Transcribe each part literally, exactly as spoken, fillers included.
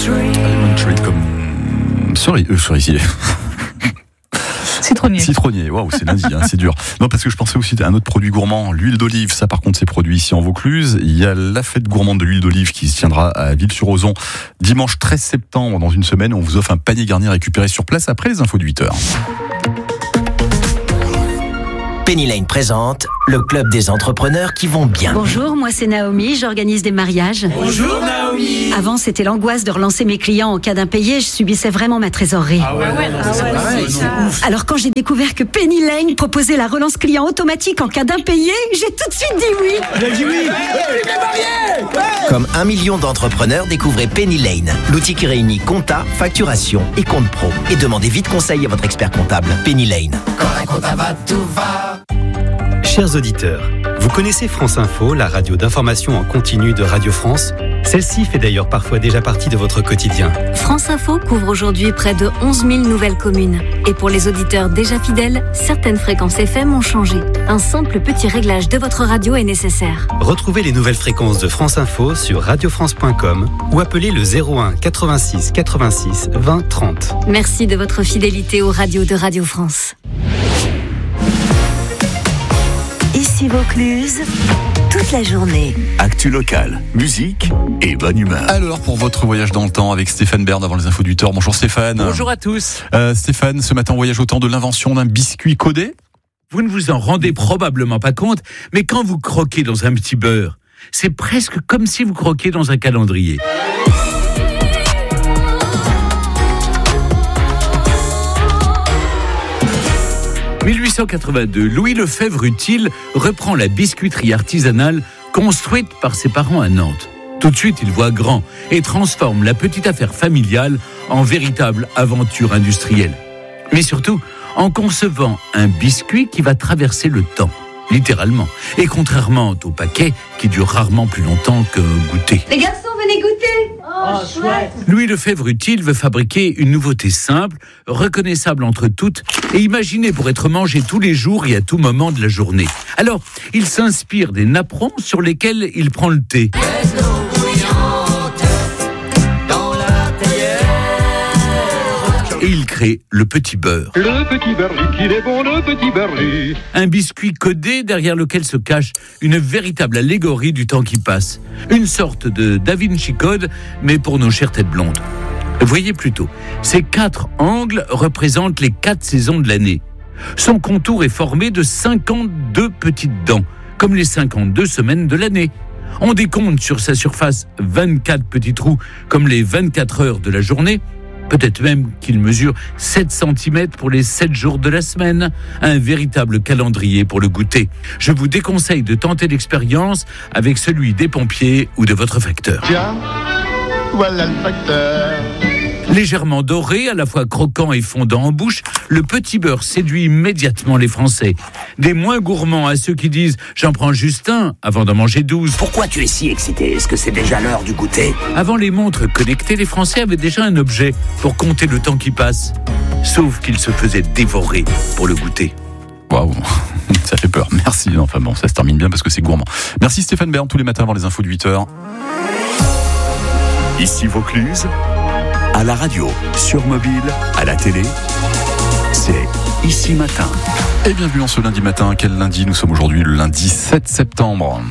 Lemon tree comme cerise, euh, cerisier. Citronnier. Citronnier, waouh, c'est lundi, hein, c'est dur. Non, parce que je pensais aussi à un autre produit gourmand, l'huile d'olive. Ça, par contre, c'est produit ici en Vaucluse. Il y a la fête gourmande de l'huile d'olive qui se tiendra à Ville-sur-Ozon dimanche treize septembre, dans une semaine. On vous offre un panier garni récupéré sur place après les infos de huit heures. Penny Lane présente le club des entrepreneurs qui vont bien. Bonjour, moi c'est Naomi, j'organise des mariages. Bonjour Naomi. Avant, c'était l'angoisse de relancer mes clients en cas d'impayé, je subissais vraiment ma trésorerie. Ah ouais, ah ouais, ah ouais, ouais, c'est ça. Alors quand j'ai découvert que Penny Lane proposait la relance client automatique en cas d'impayé, j'ai tout de suite dit oui. Elle a dit oui. Vive les mariés. Ouais. Comme un million d'entrepreneurs, découvrez Penny Lane, l'outil qui réunit compta, facturation et compte pro. Et demandez vite conseil à votre expert comptable. Penny Lane. Quand un compta va, tout va. Chers auditeurs, vous connaissez France Info, la radio d'information en continu de Radio France? Celle-ci fait d'ailleurs parfois déjà partie de votre quotidien. France Info couvre aujourd'hui près de onze mille nouvelles communes. Et pour les auditeurs déjà fidèles, certaines fréquences F M ont changé. Un simple petit réglage de votre radio est nécessaire. Retrouvez les nouvelles fréquences de France Info sur radio france point com ou appelez le zéro un quatre-vingt-six quatre-vingt-six vingt trente. Merci de votre fidélité aux radios de Radio France. Ici Vaucluse, toute la journée. Actu locale, musique et bonne humeur. Alors, pour votre voyage dans le temps avec Stéphane Bern avant les infos du Thor. Bonjour Stéphane. Bonjour à tous. Euh, Stéphane, ce matin, on voyage au temps de l'invention d'un biscuit codé. Vous ne vous en rendez probablement pas compte, mais quand vous croquez dans un petit beurre, c'est presque comme si vous croquiez dans un calendrier. dix-huit cent quatre-vingt-deux, Louis Lefebvre-Utile reprend la biscuiterie artisanale construite par ses parents à Nantes. Tout de suite, il voit grand et transforme la petite affaire familiale en véritable aventure industrielle. Mais surtout, en concevant un biscuit qui va traverser le temps, littéralement. Et contrairement au paquet, qui dure rarement plus longtemps qu'un goûter. Les garçons, venez goûter. Oh, chouette. Louis Lefebvre-Utile veut fabriquer une nouveauté simple, reconnaissable entre toutes et imaginée pour être mangée tous les jours et à tout moment de la journée. Alors, il s'inspire des napperons sur lesquels il prend le thé. Et il crée le petit beurre. Le petit beurre liquide est bon, le petit beurre liquide. Un biscuit codé derrière lequel se cache une véritable allégorie du temps qui passe. Une sorte de Da Vinci Code, mais pour nos chères têtes blondes. Voyez plutôt, ces quatre angles représentent les quatre saisons de l'année. Son contour est formé de cinquante-deux petites dents, comme les cinquante-deux semaines de l'année. On décompte sur sa surface vingt-quatre petits trous, comme les vingt-quatre heures de la journée. Peut-être même qu'il mesure sept centimètres pour les sept jours de la semaine. Un véritable calendrier pour le goûter. Je vous déconseille de tenter l'expérience avec celui des pompiers ou de votre facteur. Tiens, voilà le facteur. Légèrement doré, à la fois croquant et fondant en bouche, le petit beurre séduit immédiatement les Français. Des moins gourmands à ceux qui disent « j'en prends juste un » avant d'en manger douze. Pourquoi tu es si excité? Est-ce que c'est déjà l'heure du goûter? Avant les montres connectées, les Français avaient déjà un objet pour compter le temps qui passe. Sauf qu'ils se faisaient dévorer pour le goûter. Waouh, ça fait peur. Merci. Enfin bon, ça se termine bien parce que c'est gourmand. Merci Stéphane Bern, tous les matins avant les infos de huit heures. Ici Vaucluse, à la radio, sur mobile, à la télé, c'est Ici Matin. Et bienvenue en ce lundi matin. Quel lundi? Nous sommes aujourd'hui le lundi sept septembre.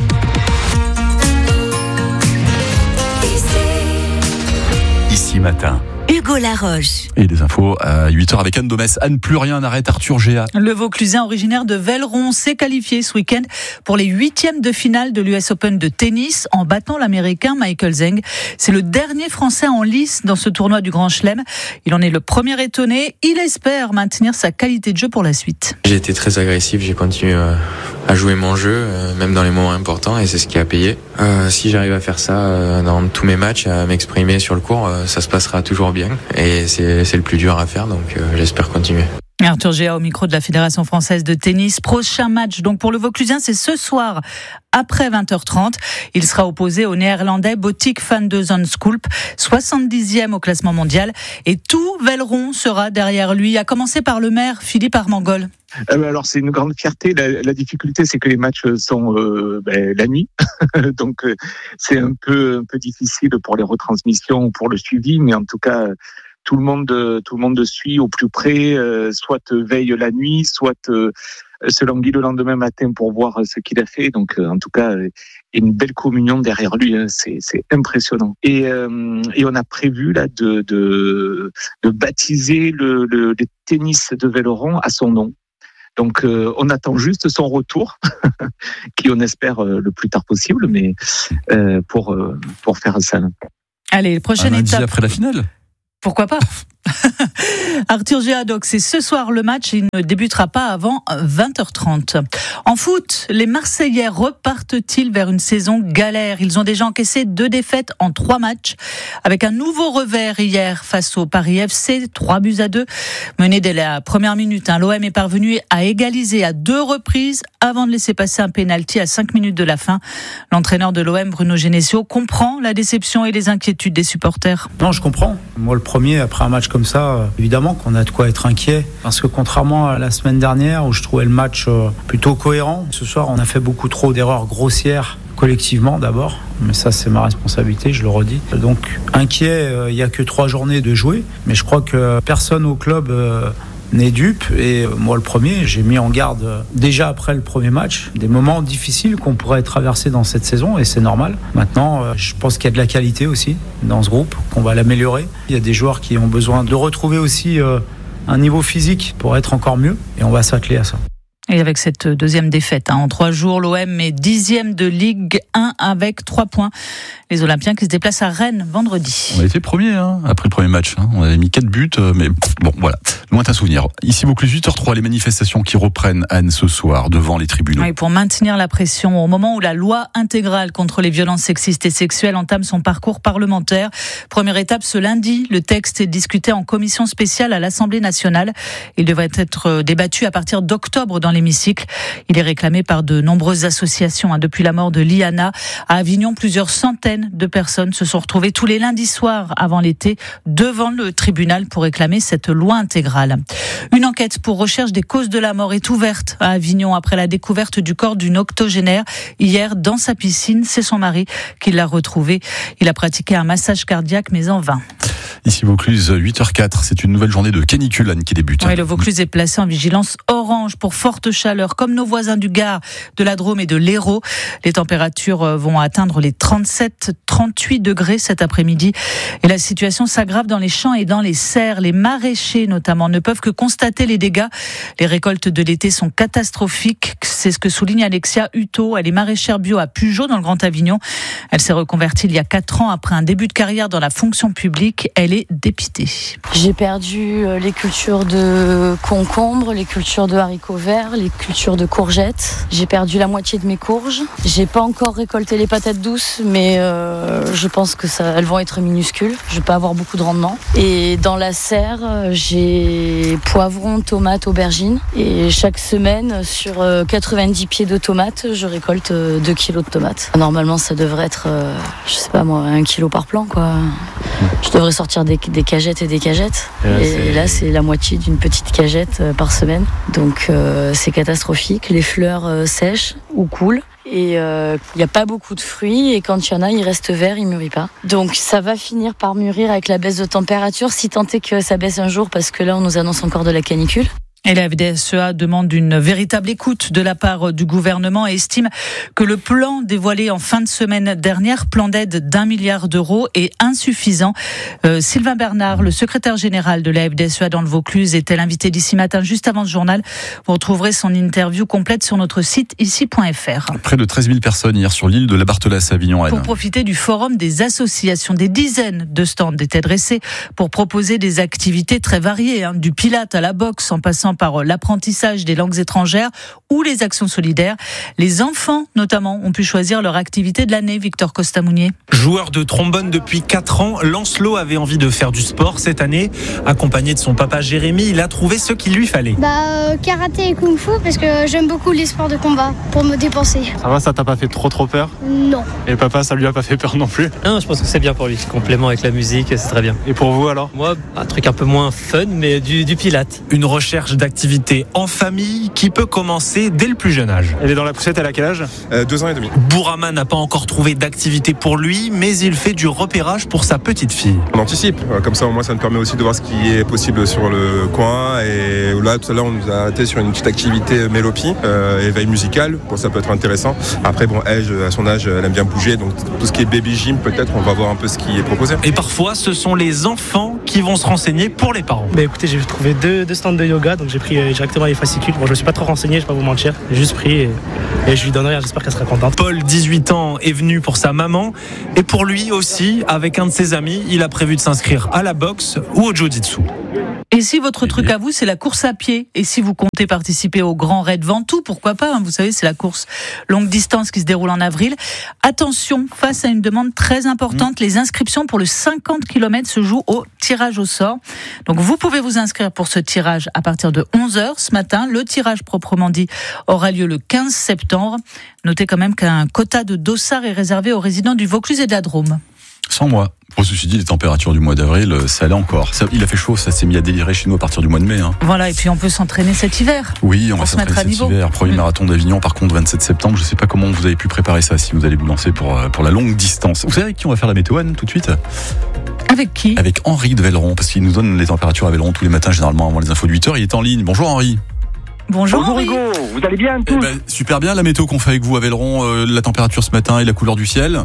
Ici Matin. Hugo Laroche. Et des infos à huit heures avec Anne Domès. Anne, plus rien n'arrête Arthur Géat. Le Vauclusien originaire de Velleron s'est qualifié ce week-end pour les huitièmes de finale de l'U S Open de tennis en battant l'Américain Michael Zeng. C'est le dernier Français en lice dans ce tournoi du Grand Chelem. Il en est le premier étonné. Il espère maintenir sa qualité de jeu pour la suite. J'ai été très agressif, j'ai continué à jouer mon jeu, même dans les moments importants, et c'est ce qui a payé. Euh, si j'arrive à faire ça dans tous mes matchs, à m'exprimer sur le court, ça se passera toujours bien, et c'est, c'est le plus dur à faire, donc euh, j'espère continuer. Arthur Géa au micro de la Fédération française de tennis. Prochain match donc pour le Vauclusien, c'est ce soir après vingt heures trente. Il sera opposé au Néerlandais Botic van de Zandschulp, soixante-dixième au classement mondial. Et tout Velleron sera derrière lui, à commencer par le maire Philippe Armengol. Alors c'est une grande fierté. La, la difficulté, c'est que les matchs sont euh, ben, la nuit, donc euh, c'est un peu un peu difficile pour les retransmissions, pour le suivi, mais en tout cas tout le monde tout le monde suit au plus près, euh, soit veille la nuit, soit euh, se languit le lendemain matin pour voir ce qu'il a fait. Donc euh, en tout cas, il y a une belle communion derrière lui. Hein. C'est c'est impressionnant. Et euh, et on a prévu là de de de baptiser le le, le tennis de Velleron à son nom. Donc, euh, on attend juste son retour, qui on espère euh, le plus tard possible, mais euh, pour euh, pour faire ça. Allez, prochaine Un étape. après la finale. Pourquoi pas? Arthur Géa, donc c'est ce soir le match, il ne débutera pas avant vingt heures trente. En foot, les Marseillais repartent-ils vers une saison galère? Ils ont déjà encaissé deux défaites en trois matchs, avec un nouveau revers hier face au Paris F C, trois buts à deux. Mené dès la première minute, hein, l'O M est parvenu à égaliser à deux reprises avant de laisser passer un pénalty à cinq minutes de la fin. L'entraîneur de l'O M, Bruno Genesio, comprend la déception et les inquiétudes des supporters. Non, je comprends. Moi, le premier, après un match comme ça, évidemment qu'on a de quoi être inquiet. Parce que contrairement à la semaine dernière, où je trouvais le match plutôt cohérent, ce soir, on a fait beaucoup trop d'erreurs grossières, collectivement d'abord. Mais ça, c'est ma responsabilité, je le redis. Donc, inquiet, il n'y a que trois journées de jouer. Mais je crois que personne au club n'est dupe. Et moi, le premier, j'ai mis en garde déjà après le premier match des moments difficiles qu'on pourrait traverser dans cette saison. Et c'est normal. Maintenant, je pense qu'il y a de la qualité aussi dans ce groupe, qu'on va l'améliorer. Il y a des joueurs qui ont besoin de retrouver aussi un niveau physique pour être encore mieux. Et on va s'atteler à ça. Et avec cette deuxième défaite, hein, en trois jours, l'O M est dixième de Ligue un avec trois points. Les Olympiens qui se déplacent à Rennes vendredi. On a été premier hein, après le premier match. Hein. On avait mis quatre buts, mais bon, voilà. Lointain souvenir. Ici, Vaucluse, huit heures trois, les manifestations qui reprennent Anne ce soir devant les tribunaux. Oui, pour maintenir la pression au moment où la loi intégrale contre les violences sexistes et sexuelles entame son parcours parlementaire. Première étape ce lundi, le texte est discuté en commission spéciale à l'Assemblée nationale. Il devrait être débattu à partir d'octobre dans l'hémicycle. Il est réclamé par de nombreuses associations. Hein. Depuis la mort de Liana, à Avignon, plusieurs centaines de personnes se sont retrouvées tous les lundis soirs avant l'été devant le tribunal pour réclamer cette loi intégrale. Une enquête pour recherche des causes de la mort est ouverte à Avignon après la découverte du corps d'une octogénaire hier dans sa piscine. C'est son mari qui l'a retrouvé. Il a pratiqué un massage cardiaque mais en vain. Ici Vaucluse, huit heures quatre, c'est une nouvelle journée de canicule Anne qui débute. Oui, le Vaucluse est placé en vigilance orange pour forte chaleur, comme nos voisins du Gard, de la Drôme et de l'Hérault. Les températures vont atteindre les trente-sept trente-huit degrés cet après-midi. Et la situation s'aggrave dans les champs et dans les serres. Les maraîchers, notamment, ne peuvent que constater les dégâts. Les récoltes de l'été sont catastrophiques. C'est ce que souligne Alexia Hutto. Elle est maraîchère bio à Pugeot, dans le Grand Avignon. Elle s'est reconvertie il y a quatre ans après un début de carrière dans la fonction publique. Elle est dépitée. J'ai perdu les cultures de concombres, les cultures de haricots verts, les cultures de courgettes. J'ai perdu la moitié de mes courges. J'ai pas encore récolté les patates douces, mais euh, je pense que ça, elles vont être minuscules. Je vais pas avoir beaucoup de rendement. Et dans la serre, j'ai poivrons, tomates, aubergines. Et chaque semaine, sur quatre-vingt-dix pieds de tomates, je récolte deux kilos de tomates. Normalement, ça devrait être, euh, je sais pas moi, un kilo par plan, quoi. Je devrais sortir des, des cagettes et des cagettes. Et là, et là c'est la moitié d'une petite cagette euh, par semaine. Donc, euh, c'est catastrophique. Les fleurs euh, sèchent ou coulent. Et il euh, n'y a pas beaucoup de fruits. Et quand il y en a, ils restent verts, ils ne mûrissent pas. Donc, ça va finir par mûrir avec la baisse de température, si tant est que ça baisse un jour, parce que là, on nous annonce encore de la canicule. Et la F D S E A demande une véritable écoute de la part du gouvernement et estime que le plan dévoilé en fin de semaine dernière, plan d'aide d'un milliard d'euros, est insuffisant. Euh, Sylvain Bernard, le secrétaire général de la F D S E A dans le Vaucluse, était l'invité d'ici matin, juste avant ce journal. Vous retrouverez son interview complète sur notre site ici point f r. Près de treize mille personnes hier sur l'île de la Barthelasse à Avignon. Pour profiter du forum des associations, des dizaines de stands étaient dressés pour proposer des activités très variées, hein, du pilate à la boxe en passant par l'apprentissage des langues étrangères ou les actions solidaires. Les enfants, notamment, ont pu choisir leur activité de l'année. Victor Costa-Mounier. Joueur de trombone depuis quatre ans, Lancelot avait envie de faire du sport cette année. Accompagné de son papa Jérémy, il a trouvé ce qu'il lui fallait. Bah, euh, karaté et kung-fu, parce que j'aime beaucoup les sports de combat pour me dépenser. Ça va, ça t'a pas fait trop trop peur? Non. Et papa, ça lui a pas fait peur non plus? Non, je pense que c'est bien pour lui. Complément avec la musique, c'est très bien. Et pour vous alors? Moi, un truc un peu moins fun, mais du, du pilate. Une recherche d'activité en famille qui peut commencer dès le plus jeune âge. Elle est dans la poussette, elle a quel âge? euh, Deux ans et demi. Bourama n'a pas encore trouvé d'activité pour lui, mais il fait du repérage pour sa petite fille. On anticipe, comme ça au moins ça nous permet aussi de voir ce qui est possible sur le coin. Et là tout à l'heure on nous a arrêté sur une petite activité mélopie, euh, éveil musical, bon, ça peut être intéressant. Après bon, elle, à son âge, elle aime bien bouger, donc tout ce qui est baby gym peut-être, on va voir un peu ce qui est proposé. Et parfois ce sont les enfants qui vont se renseigner pour les parents. Bah écoutez, j'ai trouvé deux, deux stands de yoga, donc j'ai pris euh, directement les fascicules. Bon, je me suis pas trop renseigné, je vais pas vous mentir, j'ai juste pris et, et je lui donne rien, j'espère qu'elle sera contente. Paul, dix-huit ans, est venu pour sa maman et pour lui aussi, avec un de ses amis, il a prévu de s'inscrire à la boxe ou au jiu-jitsu. Et si votre truc à vous, c'est la course à pied, et si vous comptez participer au Grand Raid Ventoux, pourquoi pas, hein, vous savez, c'est la course longue distance qui se déroule en avril. Attention, face à une demande très importante, mmh. les inscriptions pour le cinquante kilomètres se jouent au tirage au sort. Donc vous pouvez vous inscrire pour ce tirage à partir de onze heures ce matin. Le tirage proprement dit aura lieu le quinze septembre. Notez quand même qu'un quota de dossards est réservé aux résidents du Vaucluse et de la Drôme. Sans moi. Pour ceci dit, les températures du mois d'avril, ça allait encore. Ça, il a fait chaud, ça s'est mis à délirer chez nous à partir du mois de mai. Hein. Voilà, et puis on peut s'entraîner cet hiver. Oui, on va s'entraîner cet hiver. Premier mmh. marathon d'Avignon, par contre, vingt-sept septembre. Je ne sais pas comment vous avez pu préparer ça, si vous allez vous lancer pour, pour la longue distance. Vous savez avec qui on va faire la météo, Anne, tout de suite? Avec qui? Avec Henri de Velleron, parce qu'il nous donne les températures à Velleron tous les matins, généralement avant les infos de huit heures. Il est en ligne. Bonjour Henri. Bonjour, Bonjour Henri. Hugo, vous allez bien tous? Eh ben, super bien, la météo qu'on fait avec vous à Velleron, euh, la température ce matin et la couleur du ciel.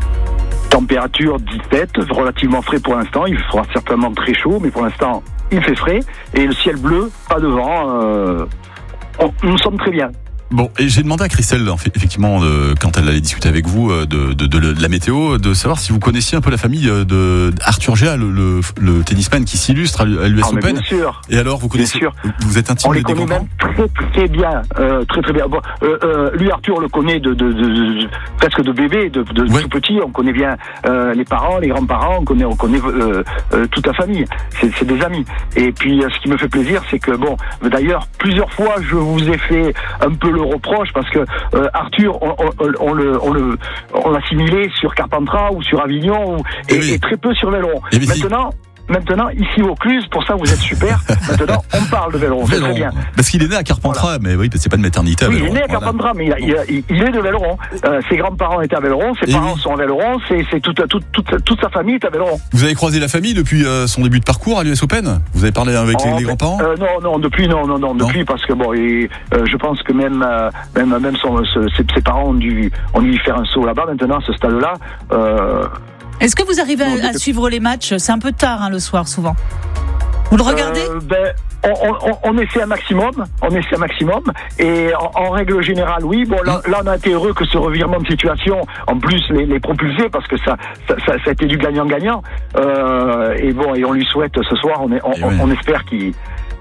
Température dix-sept, relativement frais pour l'instant. Il fera certainement très chaud, mais pour l'instant, il fait frais. Et le ciel bleu, pas de vent. Euh, on, nous sommes très bien. Bon, et j'ai demandé à Christelle, effectivement, de, quand elle allait discuter avec vous de, de, de, de la météo, de savoir si vous connaissiez un peu la famille de Arthur Géa, le, le, le tennisman qui s'illustre à l'U S ah, Open. Bien sûr. Et alors, vous connaissez, bien sûr. Vous êtes intime on des les connaît grands-parents même très très bien, euh, très très bien. Bon, euh, euh, lui, Arthur, le connaît de, de, de, de presque de bébé, de, de ouais. tout petit. On connaît bien euh, les parents, les grands-parents. On connaît, on connaît euh, euh, toute la famille. C'est, c'est des amis. Et puis, euh, ce qui me fait plaisir, c'est que bon, d'ailleurs, plusieurs fois, je vous ai fait un peu le reproche parce que Euh, Arthur, on, on, on le, on le, on l'assimilait sur Carpentras ou sur Avignon ou, et, oui. et très peu sur Velleron. Maintenant, maintenant, ici au Vaucluse, pour ça vous êtes super. Maintenant, on parle de Velleron, c'est très bien. Parce qu'il est né à Carpentras, voilà. mais oui, c'est pas de maternité à oui, Velleron. Il est né à Carpentras, voilà. mais il, a, il, il est de Velleron. Euh, ses grands-parents étaient à Velleron, ses et parents oui. sont à Velleron, c'est, c'est toute, toute, toute, toute sa famille est à Velleron. Vous avez croisé la famille depuis euh, son début de parcours à l'U S Open? Vous avez parlé avec oh, les, les grands-parents? euh, Non, non, depuis, non, non, non, depuis, non. parce que bon, et, euh, je pense que même, euh, même, même son, ce, ses, ses parents ont dû, ont dû faire un saut là-bas. Maintenant, à ce stade-là. Euh, Est-ce que vous arrivez à, à suivre les matchs? C'est un peu tard hein, le soir souvent. Vous le regardez? euh, ben, on, on, on essaie un maximum, on essaie un maximum, et en, en règle générale, oui. Bon, là, là, on a été heureux que ce revirement de situation, en plus, les, les propulser parce que ça, ça, ça, ça a été du gagnant-gagnant. Euh, et bon, et on lui souhaite ce soir, on, est, on, on, on espère qu'il.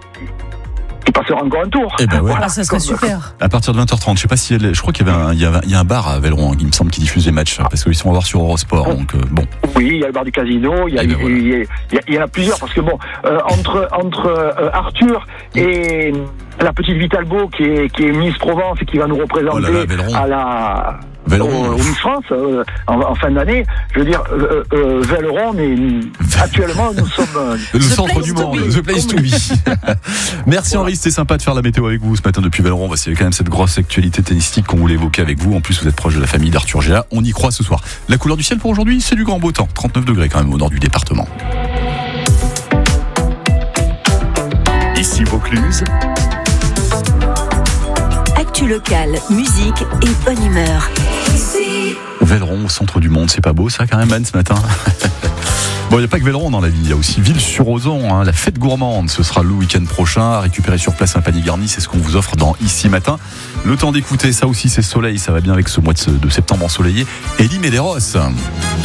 Il passera encore un tour. Eh ben ouais. Voilà, ça serait super. À partir de vingt heures trente, je sais pas si elle, je crois qu'il y avait un, il y a, il y a un bar à Velleron, il me semble, qui diffuse les matchs, parce qu'ils sont à voir sur Eurosport. Oh. Donc euh, bon. Oui, il y a le bar du Casino, il y a, ben il, voilà. il, y a, il, y a, il y en a plusieurs, parce que bon, euh, entre entre euh, Arthur et la petite Vitalbo qui est qui est Miss Provence et qui va nous représenter oh là là, à la Velleron. Au, au Miss France euh, en, en fin d'année, je veux dire, euh, euh, Velleron, mais actuellement nous sommes euh, le centre du monde, the place to be. Merci voilà. Henri, c'était sympa de faire la météo avec vous ce matin depuis Velleron. C'est quand même cette grosse actualité tennistique qu'on voulait évoquer avec vous. En plus, vous êtes proche de la famille d'Arthur Géa. On y croit ce soir. La couleur du ciel pour aujourd'hui, c'est du grand beau temps. trente-neuf degrés quand même au nord du département. Ici Vaucluse. Actu locale, musique et bonne humeur. Velleron au centre du monde, c'est pas beau ça quand même, Anne, ce matin? Bon, il n'y a pas que Velleron dans la ville, il y a aussi Ville-sur-Ozon, hein, la fête gourmande. Ce sera le week-end prochain, à récupérer sur place un panier garni, c'est ce qu'on vous offre dans Ici Matin. Le temps d'écouter, ça aussi c'est soleil, ça va bien avec ce mois de septembre ensoleillé. Elie Medeiros.